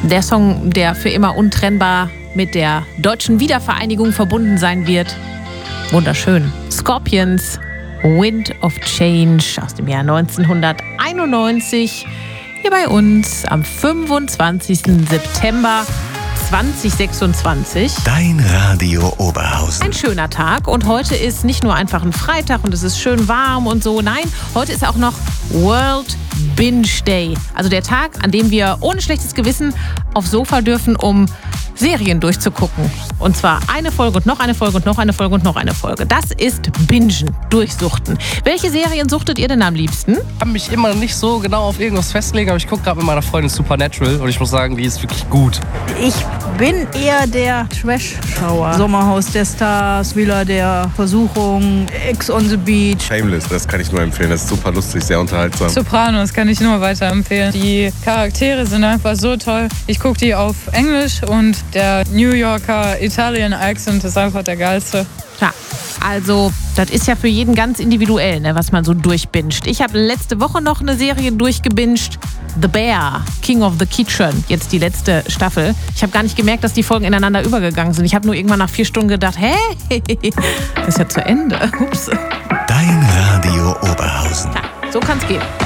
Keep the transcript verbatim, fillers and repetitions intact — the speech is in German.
Der Song, der für immer untrennbar mit der deutschen Wiedervereinigung verbunden sein wird. Wunderschön. Scorpions, Wind of Change aus dem Jahr neunzehnhunderteinundneunzig. Hier bei uns am fünfundzwanzigsten September zweitausendsechsundzwanzig. Dein Radio Oberhausen. Ein schöner Tag und heute ist nicht nur einfach ein Freitag und es ist schön warm und so. Nein, heute ist auch noch World Binge Day. Also der Tag, an dem wir ohne schlechtes Gewissen aufs Sofa dürfen, um Serien durchzugucken. Und zwar eine Folge und noch eine Folge und noch eine Folge und noch eine Folge. Das ist Bingen, Durchsuchten. Welche Serien suchtet ihr denn am liebsten? Ich kann mich immer nicht so genau auf irgendwas festlegen, aber ich gucke gerade mit meiner Freundin Supernatural und ich muss sagen, die ist wirklich gut. Ich bin eher der Trash-Schauer. Sommerhaus der Stars, Villa der Versuchung, Ex on the Beach. Shameless, das kann ich nur empfehlen. Das ist super lustig, sehr unterhaltsam. Sopranos kann ich nur weiterempfehlen. Die Charaktere sind einfach so toll. Ich gucke die auf Englisch und der New Yorker Italian Accent ist einfach der geilste. Ja, also das ist ja für jeden ganz individuell, ne, was man so durchbinscht. Ich habe letzte Woche noch eine Serie durchgebinscht. The Bear, King of the Kitchen, jetzt die letzte Staffel. Ich habe gar nicht gemerkt, dass die Folgen ineinander übergegangen sind. Ich habe nur irgendwann nach vier Stunden gedacht, hä, das ist ja zu Ende. Ups. Dein Radio Oberhausen. Ja, so kann's gehen.